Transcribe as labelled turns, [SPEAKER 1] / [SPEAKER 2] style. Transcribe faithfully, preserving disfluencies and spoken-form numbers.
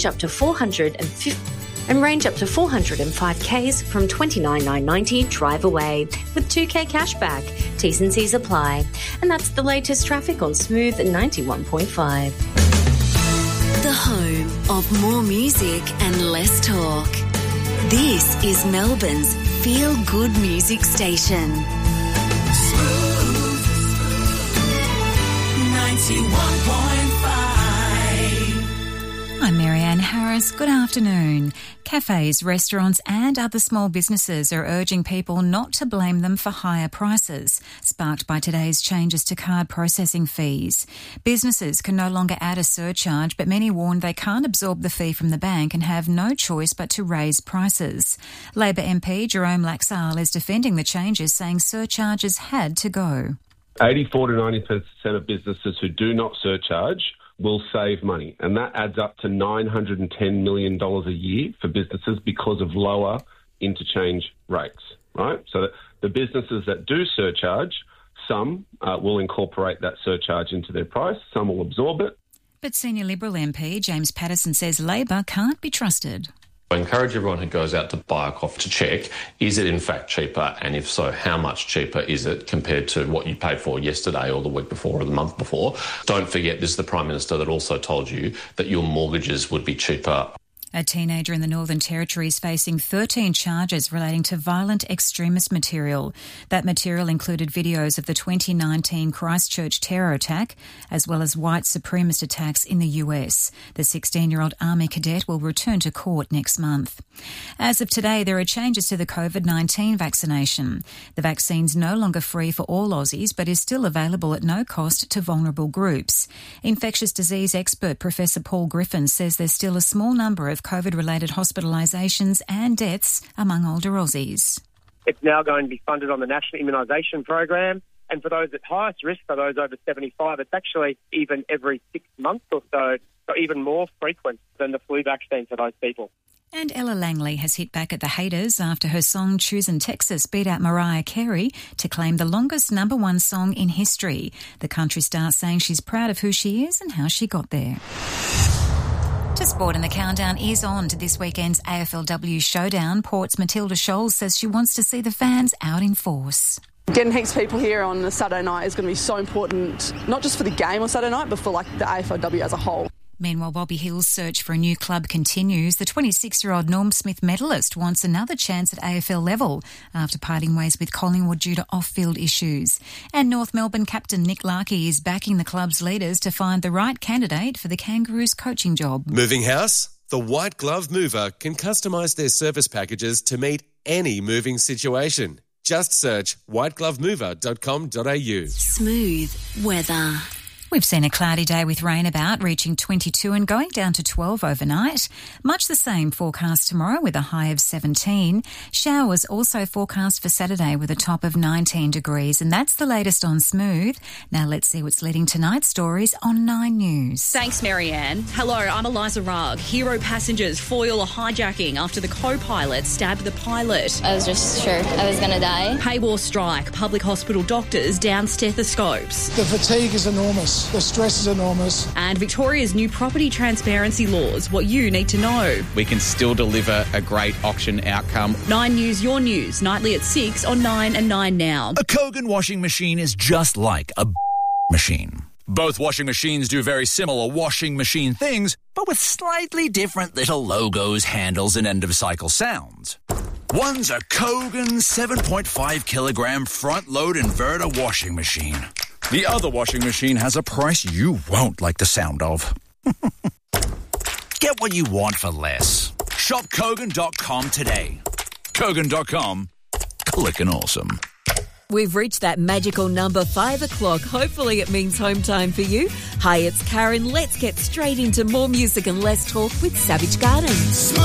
[SPEAKER 1] range up to four hundred fifty and range up to four hundred five kays from twenty-nine thousand nine hundred ninety drive away with two k cashback. T's and C's apply. And that's the latest traffic on Smooth ninety-one point five.
[SPEAKER 2] The home of more music and less talk. This is Melbourne's feel-good music station.
[SPEAKER 3] Smooth ninety-one point five.
[SPEAKER 4] I'm Marianne Harris. Good afternoon. Cafes, restaurants and other small businesses are urging people not to blame them for higher prices, sparked by today's changes to card processing fees. Businesses can no longer add a surcharge, but many warn they can't absorb the fee from the bank and have no choice but to raise prices. Labor M P Jerome Laxale is defending the changes, saying surcharges had to go.
[SPEAKER 5] eighty-four to ninety percent of businesses who do not surcharge will save money, and that adds up to nine hundred ten million dollars a year for businesses because of lower interchange rates, right? So the businesses that do surcharge, some uh, will incorporate that surcharge into their price, some will absorb it.
[SPEAKER 4] But Senior Liberal M P James Patterson says Labor can't be trusted.
[SPEAKER 6] I encourage everyone who goes out to buy a coffee to check, is it in fact cheaper, and if so, how much cheaper is it compared to what you paid for yesterday or the week before or the month before? Don't forget, this is the Prime Minister that also told you that your mortgages would be cheaper.
[SPEAKER 4] A teenager in the Northern Territory is facing thirteen charges relating to violent extremist material. That material included videos of the twenty nineteen Christchurch terror attack, as well as white supremacist attacks in the U S. The sixteen-year-old Army cadet will return to court next month. As of today, there are changes to the COVID nineteen vaccination. The vaccine's no longer free for all Aussies, but is still available at no cost to vulnerable groups. Infectious disease expert Professor Paul Griffin says there's still a small number of COVID-related hospitalisations and deaths among older Aussies.
[SPEAKER 7] It's now going to be funded on the National Immunisation Program, and for those at highest risk, for those over seventy-five, it's actually even every six months or so, so even more frequent than the flu vaccine for those people.
[SPEAKER 4] And Ella Langley has hit back at the haters after her song Choosin' Texas beat out Mariah Carey to claim the longest number one song in history. The country star saying she's proud of who she is and how she got there. To sport, and the countdown is on to this weekend's A F L W showdown. Port's Matilda Scholes says she wants to see the fans out in force.
[SPEAKER 8] Getting heaps of people here on a Saturday night is going to be so important, not just for the game on Saturday night, but for like the A F L W as a whole.
[SPEAKER 4] Meanwhile, Bobby Hill's search for a new club continues. The twenty-six-year-old Norm Smith medalist wants another chance at A F L level after parting ways with Collingwood due to off-field issues. And North Melbourne captain Nick Larkey is backing the club's leaders to find the right candidate for the Kangaroos coaching job.
[SPEAKER 9] Moving house? The White Glove Mover can customise their service packages to meet any moving situation. Just search white glove mover dot com dot a u.
[SPEAKER 2] Smooth weather.
[SPEAKER 4] We've seen a cloudy day with rain about, reaching twenty-two and going down to twelve overnight. Much the same forecast tomorrow with a high of seventeen. Showers also forecast for Saturday with a top of nineteen degrees. And that's the latest on Smooth. Now let's see what's leading tonight's stories on Nine News.
[SPEAKER 10] Thanks, Marianne. Hello, I'm Eliza Rugg. Hero passengers foil a hijacking after the co-pilot stabbed the pilot.
[SPEAKER 11] I was just sure I was going to die.
[SPEAKER 10] Pay war strike. Public hospital doctors down stethoscopes.
[SPEAKER 12] The fatigue is enormous. The stress is enormous.
[SPEAKER 10] And Victoria's new property transparency laws, what you need to know.
[SPEAKER 13] We can still deliver a great auction outcome.
[SPEAKER 10] Nine News, your news, nightly at six on Nine and Nine Now.
[SPEAKER 14] A Kogan washing machine is just like a machine. Both washing machines do very similar washing machine things, but with slightly different little logos, handles, and end-of-cycle sounds. One's a Kogan seven point five kilogram front-load inverter washing machine. The other washing machine has a price you won't like the sound of. Get what you want for less. Shop Kogan dot com today. Kogan dot com. Clickin' awesome.
[SPEAKER 15] We've reached that magical number five o'clock. Hopefully it means home time for you. Hi, it's Karen. Let's get straight into more music and less talk with Savage Garden.